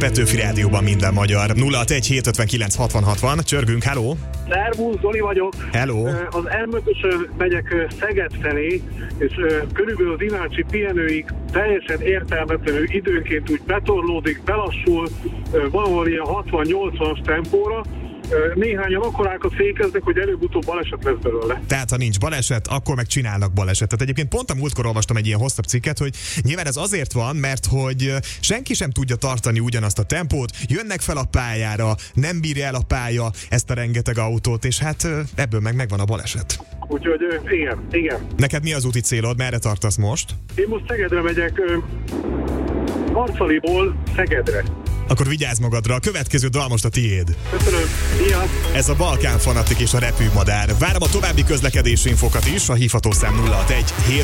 Petőfi Rádióban minden magyar. 061 759 60 60. Csörgünk, hello! Szervusz, Zoli vagyok. Hello! Az M5-ösön megyek Szeged felé, és körülbelül az Inácsi pihenőig teljesen értelmetlenül időnként úgy betorlódik, belassul, valahol ilyen 60-80-as tempóra. Néhányan akkorákat fékeznek, hogy előbb-utóbb baleset lesz belőle. Tehát ha nincs baleset, akkor meg csinálnak balesetet. Egyébként pont a múltkor olvastam egy ilyen hosszabb cikket, hogy nyilván ez azért van, mert hogy senki sem tudja tartani ugyanazt a tempót, jönnek fel a pályára, nem bírja el a pálya ezt a rengeteg autót, és hát ebből meg megvan a baleset. Úgyhogy igen. Neked mi az úti célod? Merre tartasz most? Én most Szegedre megyek, Marcaliból Szegedre. Akkor vigyázz magadra, a következő dal most a tiéd. Köszönöm, szia! Ez a Balkán Fanatik és a Repülmadár. Várom a további közlekedési infokat is, a hívható szám 061